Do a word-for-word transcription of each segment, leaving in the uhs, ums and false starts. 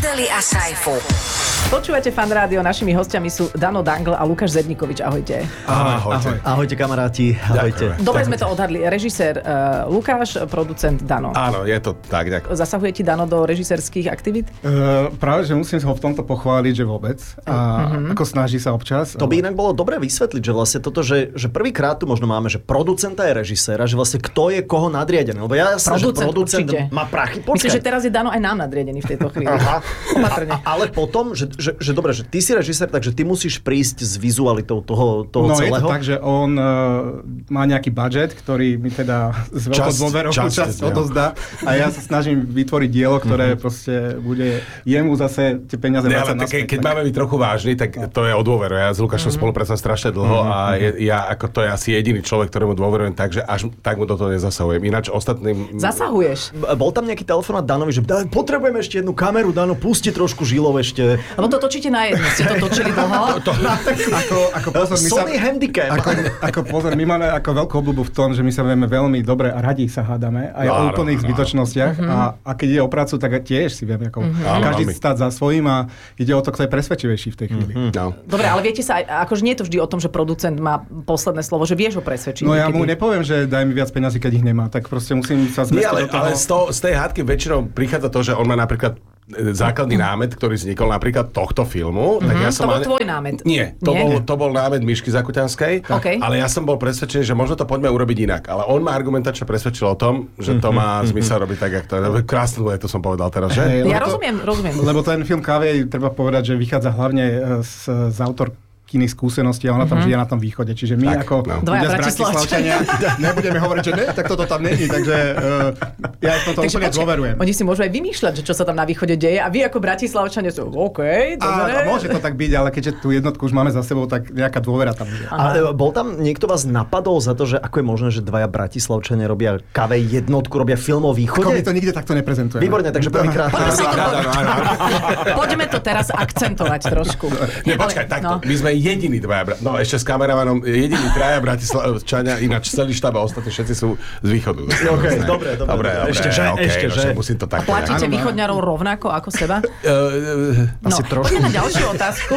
Adely a Saifu. Počúvate Fan Rádio, našimi hostiami sú Dano Dangl a Lukáš Zednikovič. Ahojte. Ahojte. Ahoj. Ahojte kamaráti, ahojte. Ďakujem. Dobre sme to odhadli. Režisér uh, Lukáš, producent Dano. Áno, je to tak, ďakujem. Zasahuje ti Dano do režisérskych aktivít? Uh, práve, že musím ho v tomto pochváliť, že vôbec. A uh-huh. ako snaží sa občas. To by inak bolo dobre vysvetliť, že vlastne toto, že, že prvýkrát tu možno máme, že producenta je režiséra, že vlastne kto je koho nadriadený. Lebo ja som, že producent určite má prachy. Počkaj. Myslím, že teraz je Dano aj nám nadriadený v tejto chvíli. Aha. A, ale potom, že, že, že dobre, že ty si režisér, takže ty musíš prísť s vizualitou toho, toho no, celého. No je to tak, že on uh, má nejaký budget, ktorý mi teda s veľkou dôverou časť odozdá a ja sa snažím vytvoriť dielo, ktoré mm-hmm. proste bude jemu zase tie peniaze ne, vracať naspäť. Keď tak. máme byť trochu vážni, tak to je o dôveru. Ja s Lukášom mm-hmm. spolupracujem strašne dlho mm-hmm. a je, ja ako to je asi jediný človek, ktorému dôverujem, takže až tak mu do toho nezasahujem. Ináč ostatným... Zasahuješ. Bol tam nejaký telefonát Danovi, že potrebujeme ešte jednu kameru, Dano, pusti trošku žilov ešte. Lebo to točíte na jedno, ste to točili dlho. To, ako, ako pozor, my Sony sa, handicap. Ako, ako pozor, my máme ako veľkú obľúbu v tom, že my sa vieme veľmi dobre a radi sa hádame aj no, o úplných no, zbytočnostiach no. a, a keď ide o prácu, tak tiež si vieme ako mm-hmm. každý no, stáť za svojím a ide o to, kto je presvedčivejší v tej chvíli. Mm-hmm. No. Dobre, ale viete sa aj, akože nie je to vždy o tom, že producent má posledné slovo, že vieš ho presvedčiť. No ja niekedy. mu nepoviem, že daj mi viac peniazy, keď ich nemá, tak proste musím sa zmestiť ale, do toho. ale z, toho, z tej hádky väčšinou prichádza to, že on má napríklad základný námet, ktorý vznikol napríklad tohto filmu. Mm-hmm. Tak ja som to bol mal... tvoj námet. Nie, to, Nie? Bol, to bol námet Mišky Zakuťanskej, Okay. ale ja som bol presvedčený, že možno to poďme urobiť inak. Ale on ma argumentačne presvedčil o tom, že to má zmysel robiť tak, jak to je. Krásne, to som povedal teraz, že? Hey, Ja to, rozumiem, rozumiem. Lebo ten film Kávej, treba povedať, že vychádza hlavne z, z autor iných skúseností a ona tam mm-hmm. žije na tom východe. Čiže my tak, ako no. ľudia z Bratislavčania nebudeme hovoriť, že ne, tak toto tam není. Takže uh, ja v tomto úplne dôverujem. Oni si môžu aj vymýšľať, že čo sa tam na východe deje a vy ako Bratislavčania sú OK, dobre. A, a môže to tak byť, ale keďže tú jednotku už máme za sebou, tak nejaká dôvera tam je. A bol tam, niekto vás napadol za to, že ako je možné, že dvaja Bratislavčania robia káve jednotku, robia film o východe? Ako my to nikde takto neprezentujeme. Výborne, takže prvýkrát. Poďme to teraz akcentovať trošku. Nie, počkaj, takto. My sme jediní dvaja, bra- no ešte s kameramanom, jediní traja Bratislavčania, ináč celý štáb a ostatní všetci sú z východu. Okay, dobre, dobre, dobre, dobre, ešte že, okay, ešte no, že. Musím to tak A platíte Áno, východňarov rovnako ako seba? Uh, No, asi trošku. poďme na ďalšiu otázku.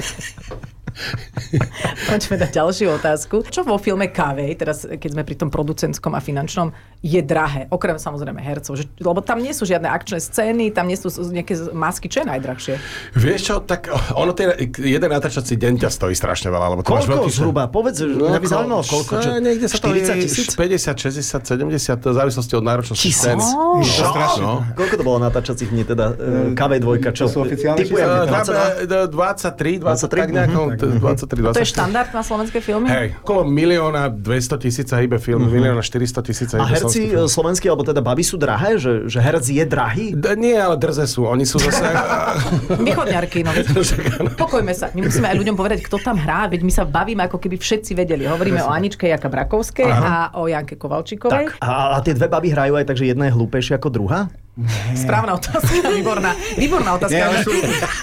Poďme na ďalšiu otázku. Čo vo filme Kávej, teraz keď sme pri tom producentskom a finančnom, je drahé? Okrem samozrejme hercov. Že, lebo tam nie sú žiadne akčné scény, tam nie sú nejaké masky. Čo je najdrahšie? Vieš čo, tak ono ten jeden natáčací deň ťa stojí strašne veľa. Lebo to máš Koľko veľký... zhruba? Povedz, že mňa by zaujímalo, koľko? Čo? Niekde sa to štyridsať tisíc? päťdesiat, šesťdesiat, sedemdesiat, to v závislosti od náročnosti Tisíc? scén. Oh, to strašne. No. Koľko to bolo natáčacích dní teda? Kávej dvojka, čo? To sú oficiálne Typujem, čísla. dvadsaťdva? dvadsaťtri, dvadsať, dvadsaťtri? tak nejako, dvadsaťtri, To je dvadsaťštyri. štandard na slovenské filmy? Hej, okolo milióna dvesto tisíc sa hýbe film, milióna štyristo tisíc sa A hýbe herci slovenskí, alebo teda baby sú drahé? Že, že herec je drahý? D- nie, ale drze sú. Oni sú zase... Východňarky, no. Pokojme sa. My musíme aj ľuďom povedať, kto tam hrá, veď my sa bavíme, ako keby všetci vedeli. Hovoríme o Aničke Jaka Brakovskej a o Janke Kovalčíkovej. Tak. A, a tie dve baby hrajú aj tak, že jedna je hlúpejšia ako druhá? Správna otázka, výborná. Výborná otázka. Nie, ale sú...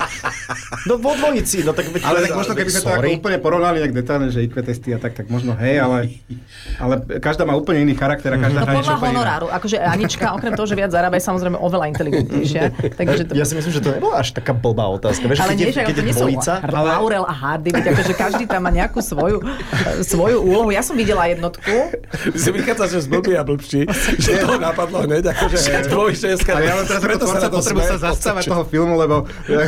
No vo dvojici, no tak... Ale tak možno, keby sme to ako úplne porovnali nejak detálne, že í kvé testy a tak, tak možno hej, ale, ale každá má úplne iný charakter a každá No hrá niečo podľa úplne iné. honoráru, akože Anička, okrem toho, že viac zarába, je samozrejme oveľa inteligentnejšia. Takže to... Ja si myslím, že to nebola až taká blbá otázka. Vieš, Ale keď, nie, je, že keď to je nie sú dvojica... Laurel a Hardy, veď akože každý tam má nejakú svoju, svoju úlohu. Ja som videla jednotku. Si vychádza, že zblbý a blbší, že to napadlo hneď, akože dvojšťanská. Ale ja len teraz ako tvorca potrebujem sa zastávať toho filmu, lebo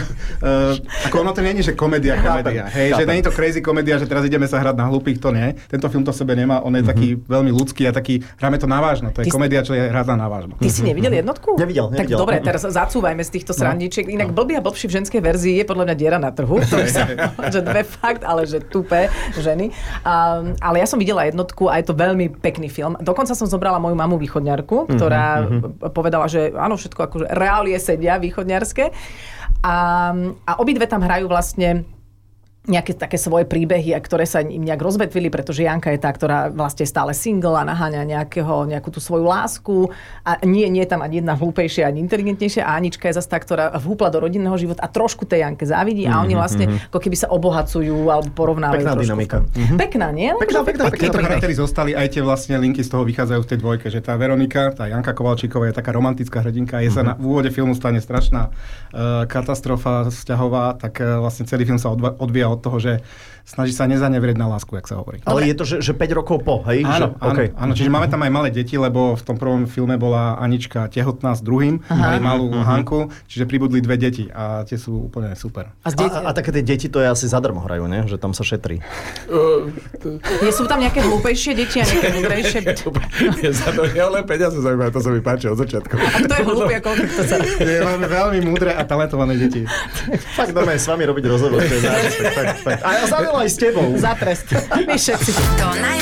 uh, ako ono to nie je, že komédia, komédia. Hej, že nie je to crazy komédia, že teraz ideme sa hrať na hlupých, to nie. Tento film to v sebe nemá, on je mm-hmm. taký veľmi ľudský a taký, hráme to navážno. To je Ty komédia, čo je hraná navážno. Ty si nevidel jednotku? Nevidel, Tak nevidel. dobre, teraz zacúvajme z týchto srandičiek. Inak blbý a blbší v ženskej verzii je podľa mňa diera na trhu. Sa, že dve fakt, ale že tupé ženy. Um, ale ja som videla jednotku a je to veľmi pekný film. Dokonca som zobrala moju mamu východňarku, ktorá mm-hmm. povedala, že áno, všetko akože reálie sedia východňarské. A, a obidve tam hrajú vlastne nejaké také svoje príbehy, ktoré sa im nejak rozvetvili, pretože Janka je tá, ktorá vlastne stále single a naháňa nejakého, nejakú tú svoju lásku a nie, nie je tam ani jedna hlúpejšia, ani inteligentnejšia a Anička je zase tá, ktorá vhúpla do rodinného života a trošku tej Janke závidí a oni vlastne mm-hmm. ako keby sa obohacujú alebo porovnávajú. Pekná trošku. dynamika. Mm-hmm. Pekná, nie? Pekná, pekná, pekná. Tieto charaktery zostali, aj tie vlastne linky z toho vychádzajú v tej dvojke, že tá Veronika, tá Janka Kovalčíková je taká romantická hrdinka, je sa mm-hmm. na v úvode filmu stane strašná uh, katastrofa vzťahová, tak uh, vlastne celý film sa odva- odvíja od toho, že snaží sa nezanevrieť na lásku, jak sa hovorí. Ale je to, že, že päť rokov po, hej? Áno, že, áno, okay. áno, čiže máme tam aj malé deti, lebo v tom prvom filme bola Anička tehotná s druhým, mali malú uh-huh. Hanku, čiže pribudli dve deti a tie sú úplne super. A, a, a také tie deti to je asi zadarmo hrajú, ne? Že tam sa šetrí. Nie sú tam nejaké hlúpejšie deti a nejaké múdrejšie? Ja len peniaze zaujímavé, to sa mi páči od začiatku. A kto je hlúpy a koľko to sa... Máme veľmi múdre a talentované deti. Fakt dáme s vami robiť rozhovor. A ja aj s tebou. Za trest. My všetci. To najlepšie